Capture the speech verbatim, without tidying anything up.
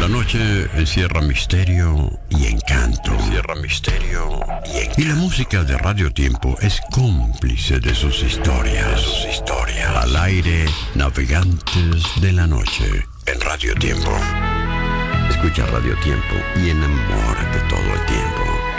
La noche encierra misterio y encanto. Encierra misterio y encanto. Y la música de Radio Tiempo es cómplice de sus historias. De sus historias. Al aire, navegantes de la noche en Radio Tiempo. Escucha Radio Tiempo y enamórate todo el tiempo.